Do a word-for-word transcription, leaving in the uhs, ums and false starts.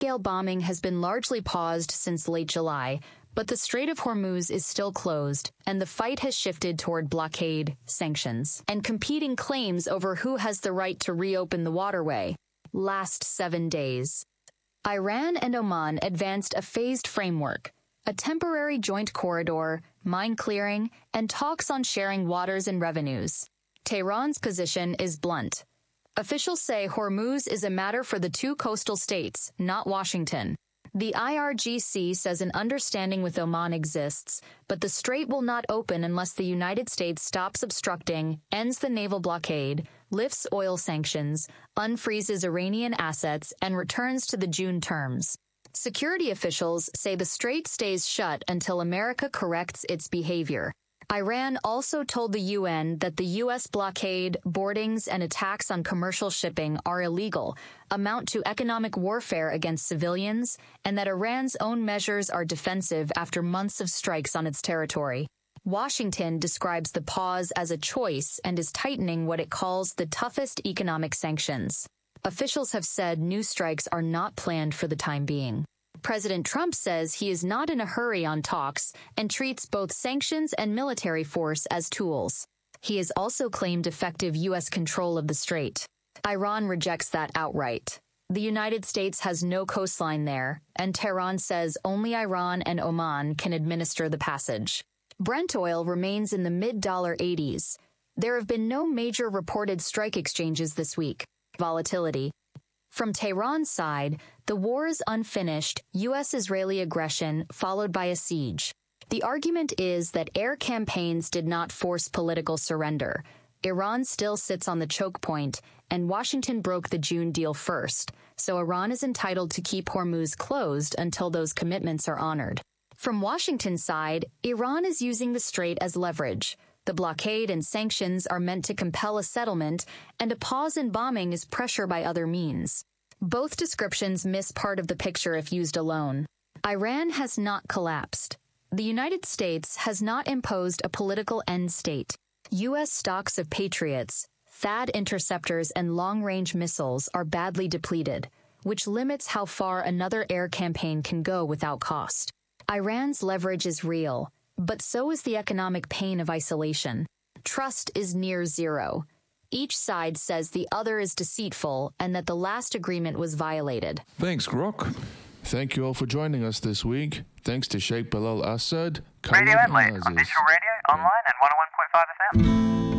Scale bombing has been largely paused since late July, but the Strait of Hormuz is still closed, and the fight has shifted toward blockade, sanctions, and competing claims over who has the right to reopen the waterway. Last seven days. Iran and Oman advanced a phased framework, a temporary joint corridor, mine clearing, and talks on sharing waters and revenues. Tehran's position is blunt. Officials say Hormuz is a matter for the two coastal states, not Washington. The I R G C says an understanding with Oman exists, but the strait will not open unless the United States stops obstructing, ends the naval blockade, lifts oil sanctions, unfreezes Iranian assets, and returns to the June terms. Security officials say the strait stays shut until America corrects its behavior. Iran also told the U N that the U S blockade, boardings, and attacks on commercial shipping are illegal, amount to economic warfare against civilians, and that Iran's own measures are defensive after months of strikes on its territory. Washington describes the pause as a choice and is tightening what it calls the toughest economic sanctions. Officials have said new strikes are not planned for the time being. President Trump says he is not in a hurry on talks and treats both sanctions and military force as tools. He has also claimed effective U S control of the strait. Iran rejects that outright. The United States has no coastline there, and Tehran says only Iran and Oman can administer the passage. Brent oil remains in the mid-dollar eighties. There have been no major reported strike exchanges this week. Volatility. From Tehran's side, the war is unfinished, U S-Israeli aggression followed by a siege. The argument is that air campaigns did not force political surrender. Iran still sits on the choke point, and Washington broke the June deal first, so Iran is entitled to keep Hormuz closed until those commitments are honored. From Washington's side, Iran is using the strait as leverage. The blockade and sanctions are meant to compel a settlement, and a pause in bombing is pressure by other means. Both descriptions miss part of the picture if used alone. Iran has not collapsed. The United States has not imposed a political end state. U S stocks of Patriots, THAAD interceptors, and long-range missiles are badly depleted, which limits how far another air campaign can go without cost. Iran's leverage is real, but so is the economic pain of isolation. Trust is near zero. Each side says the other is deceitful and that the last agreement was violated. Thanks, Grok. Thank you all for joining us this week. Thanks to Sheikh Bilal Assad, Radio Adelaide on digital radio, online, and one oh one point five F M.